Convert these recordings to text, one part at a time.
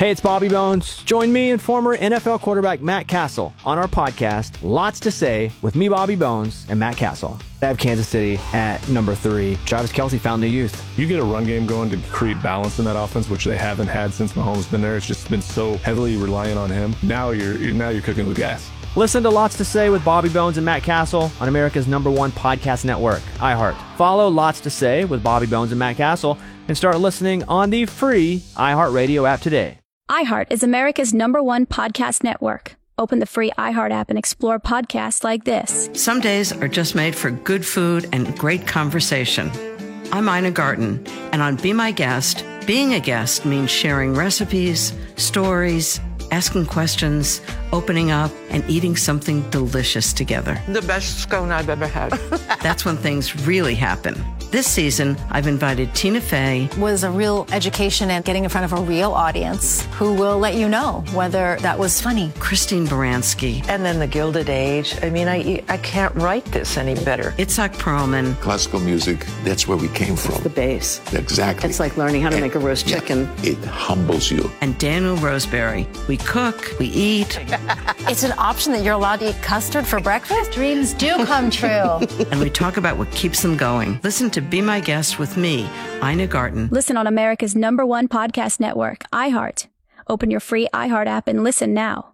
Hey, it's Bobby Bones. Join me and former NFL quarterback Matt Castle on our podcast, Lots to Say, with me, Bobby Bones, and Matt Castle. I have Kansas City at number 3. Travis Kelce found new youth. You get a run game going to create balance in that offense, which they haven't had since Mahomes been there. It's just been so heavily reliant on him. Now you're cooking with gas. Listen to Lots to Say with Bobby Bones and Matt Castle on America's #1 podcast network, iHeart. Follow Lots to Say with Bobby Bones and Matt Castle and start listening on the free iHeartRadio app today. iHeart is America's #1 podcast network. Open the free iHeart app and explore podcasts like this. Some days are just made for good food and great conversation. I'm Ina Garten, and on Be My Guest, being a guest means sharing recipes, stories, asking questions, opening up, and eating something delicious together. The best scone I've ever had. That's when things really happen. This season, I've invited Tina Fey. Was a real education and getting in front of a real audience who will let you know whether that was funny. Christine Baranski. And then the Gilded Age. I mean, I can't write this any better. Itzhak Perlman. Classical music, that's where we came from. The bass. Exactly. It's like learning how to make a roast chicken. It humbles you. And Daniel Roseberry. We cook, we eat. It's an option that you're allowed to eat custard for breakfast. Dreams do come true. And we talk about what keeps them going. Listen to Be My Guest with me, Ina Garten. Listen on America's #1 podcast network, iHeart. Open your free iHeart app and listen now.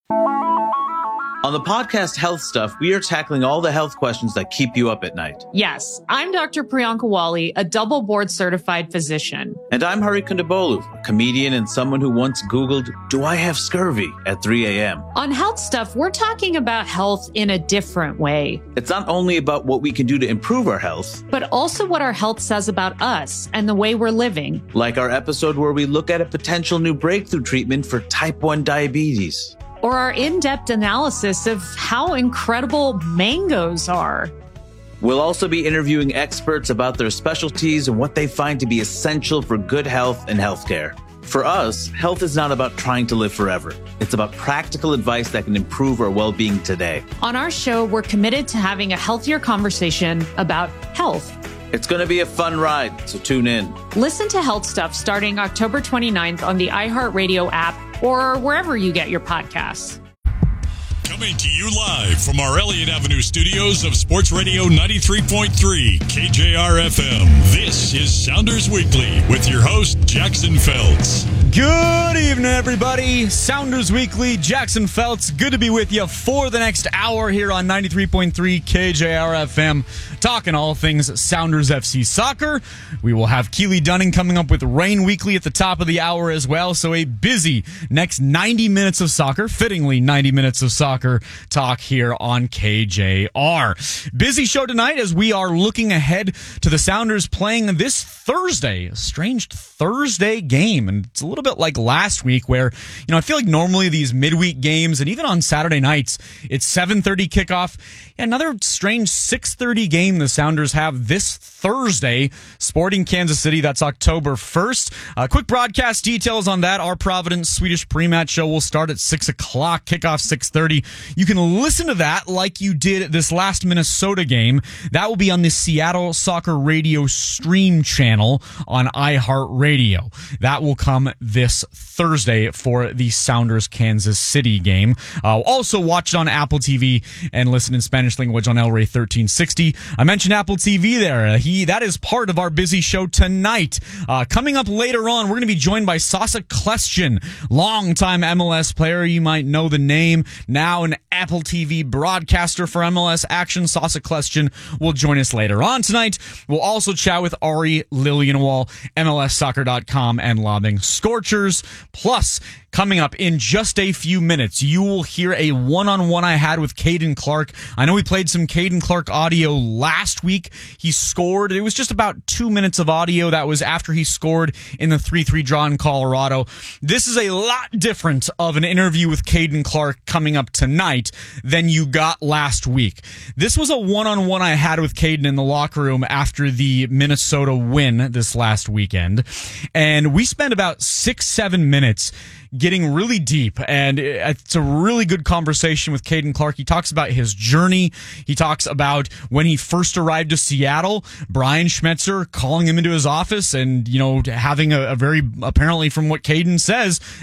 On the podcast Health Stuff, we are tackling all the health questions that keep you up at night. Yes, I'm Dr. Priyanka Wali, a double board certified physician. And I'm Hari Kondabolu, a comedian and someone who once Googled, "Do I have scurvy?" at 3 a.m. On Health Stuff, we're talking about health in a different way. It's not only about what we can do to improve our health, but also what our health says about us and the way we're living. Like our episode where we look at a potential new breakthrough treatment for type 1 diabetes. Or our in-depth analysis of how incredible mangoes are. We'll also be interviewing experts about their specialties and what they find to be essential for good health and healthcare. For us, health is not about trying to live forever. It's about practical advice that can improve our well-being today. On our show, we're committed to having a healthier conversation about health. It's going to be a fun ride, so tune in. Listen to Health Stuff starting October 29th on the iHeartRadio app or wherever you get your podcasts. Coming to you live from our Elliott Avenue studios of Sports Radio 93.3 KJR-FM. This is Sounders Weekly with your host, Jackson Feltz. Good evening, everybody. Sounders Weekly, Jackson Feltz. Good to be with you for the next hour here on 93.3 KJR-FM, talking all things Sounders FC soccer. We will have Keely Dunning coming up with Rain Weekly at the top of the hour as well. So a busy next 90 minutes of soccer, fittingly 90 minutes of soccer talk here on KJR. Busy show tonight as we are looking ahead to the Sounders playing this Thursday, a strange Thursday game. And it's a little bit like last week where, I feel like normally these midweek games and even on Saturday nights, it's 7:30 kickoff. Another strange 6:30 game the Sounders have this Thursday, Sporting Kansas City. That's October 1st. Quick broadcast details on that. Our Providence Swedish pre-match show will start at 6 o'clock, kickoff 6:30. You can listen to that like you did this last Minnesota game. That will be on the Seattle Soccer Radio stream channel on iHeartRadio. That will come this Thursday for the Sounders Kansas City game. Also watch it on Apple TV and listen in Spanish language on El Rey 1360. I mentioned Apple TV there. That is part of our busy show tonight. Coming up later on, we're going to be joined by Sasa Klestjan, longtime MLS player. You might know the name. Now an Apple TV broadcaster for MLS Action. Sasa Klestjan will join us later on tonight. We'll also chat with Ari Lilienwall, MLSsoccer.com and Lobbing Scorchers. Plus, coming up in just a few minutes, you will hear a one-on-one I had with Caden Clark. I know we played some Caden Clark audio last week. He scored. It was just about 2 minutes of audio. That was after he scored in the 3-3 draw in Colorado. This is a lot different of an interview with Caden Clark coming up tonight than you got last week. This was a one-on-one I had with Caden in the locker room after the Minnesota win this last weekend. And we spent about 6-7 minutes getting really deep, and it's a really good conversation with Caden Clark. He talks about his journey. He talks about when he first arrived to Seattle, Brian Schmetzer calling him into his office and, having a very, apparently from what Caden says,